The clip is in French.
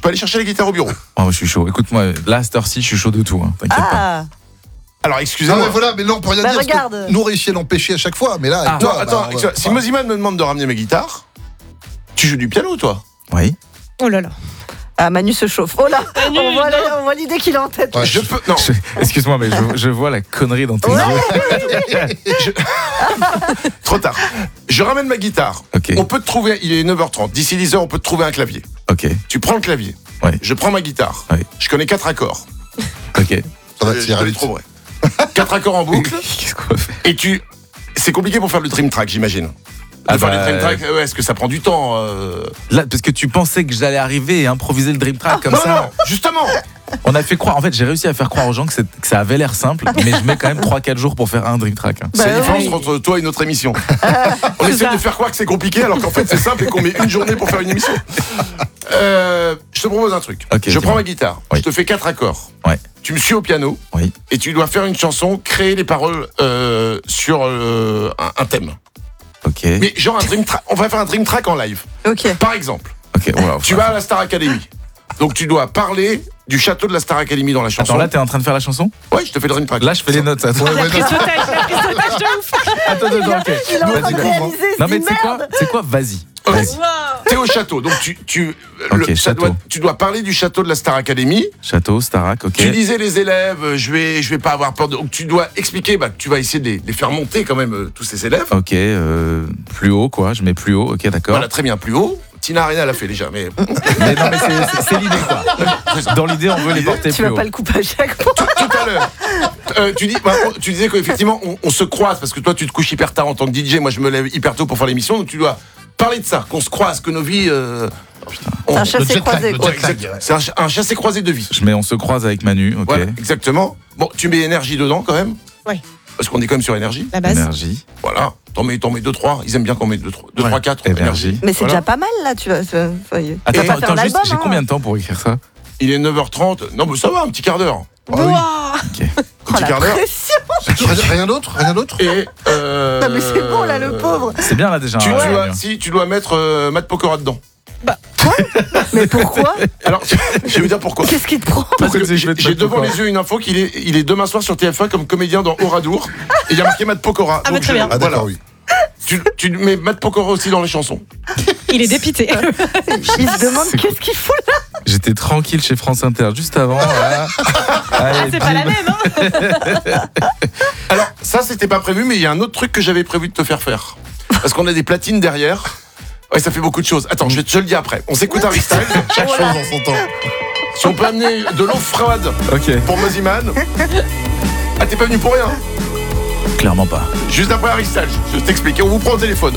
peux aller chercher la guitare au bureau. Oh, je suis chaud. Écoute-moi, là, à cette heure-ci, je suis chaud de tout. Hein. T'inquiète pas. Ah, Alors, Non, excusez-moi. mais voilà, mais non, on peut rien Bah, dire. parce que regarde. Nous, on réussit à l'empêcher à chaque fois, mais là, avec toi. Attends, on va- si Moziman me demande de ramener ma guitare, tu joues du piano, toi? Oui. Oh là là. Ah, Manu se chauffe. Oh là, Manu, on voit l'idée qu'il a en tête. Ouais, Je peux. Non. Excuse-moi, mais je vois la connerie dans tes yeux. Trop tard. Je ramène ma guitare. Ok. On peut te trouver, il est 9h30. D'ici 10h, on peut te trouver un clavier. Ok. Tu prends le clavier. Ouais. Je prends ma guitare. Ouais. Je connais 4 accords. Ok. Ça va Je te te faire les vite. trouverai. 4 accords en boucle. Qu'est-ce qu'on va faire? Et c'est compliqué pour faire le dream track, j'imagine. Ah De faire bah, les dream tracks, ouais, est-ce que ça prend du temps Là, parce que tu pensais que j'allais arriver et improviser le Dream Track comme Non, ça. non, justement. On a fait croire. En fait, j'ai réussi à faire croire aux gens que ça avait l'air simple, mais je mets quand même 3-4 jours pour faire un Dream Track. Hein. C'est la Bah différence oui. entre toi et notre émission. On essaie de faire croire que c'est compliqué alors qu'en fait c'est simple et qu'on met une journée pour faire une émission. Je te propose un truc. Ok, Je dis-moi. prends ma guitare, Oui. je te fais 4 accords. Ouais. Tu me suis au piano Oui. et tu dois faire une chanson, créer les paroles sur un thème. Ok. Mais genre un dream track. On va faire un dream track en live. Ok. Par exemple, Ok. Voilà, tu vas à la Star Academy. Donc tu dois parler du château de la Star Academy dans la chanson. Attends, là, t'es en train de faire la chanson? Ouais, je te fais le dream track. Là, je fais les notes. Attends, Ouais, ouais, La non. prise d'otage de ouf. attends, ok. Il est en train Vas-y, de comprends. réaliser, Non, mais c'est tu sais quoi? merde. C'est quoi? Vas-y. Ouais. Vas-y. Wow. T'es au château, donc Ok, château. tu dois parler du château de la Star Academy. Château, Starac, ok. Tu disais les élèves, je vais pas avoir peur de. Donc tu dois expliquer, que tu vas essayer de les faire monter quand même tous ces élèves. Ok, plus haut, quoi. Je mets plus haut, ok, d'accord. Voilà, très bien, plus haut. Tina Arena l'a fait déjà, mais Mais non, mais c'est l'idée, quoi. Dans l'idée, on veut les porter Tu plus vas haut. pas le couper à chaque fois. tout à l'heure. Tu disais qu'effectivement on se croise parce que toi tu te couches hyper tard en tant que DJ, moi je me lève hyper tôt pour faire l'émission, donc tu dois parler de ça, qu'on se croise, que nos vies. C'est un chassé jet lag, croisé. le quoi. jet lag. exact. C'est un chassé croisé de vie. Je mets on se croise avec Manu, ok. Voilà, exactement. Bon, tu mets énergie dedans quand même. Ouais. Parce qu'on est quand même sur énergie. La base. Énergie, Voilà. T'en mets 2-3. Ils aiment bien qu'on mette 2, 3, 4. énergie. Mais c'est Voilà. déjà pas mal là, tu vas. Attends, pas attends, faire juste, l'album, j'ai hein. combien de temps pour écrire ça? Il est 9h30. Non, mais ça va, un petit quart d'heure. Ah Wow. Ok. Un Oh, petit la quart d'heure. pression. Rien d'autre? Rien d'autre? Et. Non mais c'est bon là, le pauvre. C'est bien là déjà. Tu, hein, tu dois, Manu. si, tu dois mettre Matt Pokora dedans. Mais pourquoi? Alors, je vais vous dire pourquoi. Qu'est-ce qui te prend? Parce que Pourquoi tu veux te j'ai mettre devant Pokora les yeux une info qu'il il est demain soir sur TF1 comme comédien dans Oradour. Et il y a marqué Matt Pokora. Ah, mais très bien. Ah, d'accord, Voilà. oui. Tu mets Matt Pokora aussi dans les chansons. Il est dépité. Il se demande C'est qu'est-ce qu'il fout là. J'étais tranquille chez France Inter juste avant. Voilà. Allez, C'est pas la bim. même, hein. Alors, ça, c'était pas prévu, mais il y a un autre truc que j'avais prévu de te faire faire. Parce qu'on a des platines derrière. Ouais, ça fait beaucoup de choses. Attends, je te le dis après. On s'écoute Harry Styles. Chaque chose en son temps. Si on peut amener de l'eau froide Ok, pour Moziman. Ah, t'es pas venu pour rien. clairement pas. Juste après Harry Styles, je t'explique. On vous prend au téléphone.